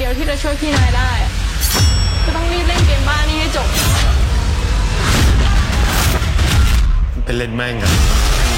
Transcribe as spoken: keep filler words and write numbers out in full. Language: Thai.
ยวที่จะช่วยพี่นายได้ก็ต้องรีบเล่นเกมบ้านนี้ให้จบไปเล่นแม่งกัน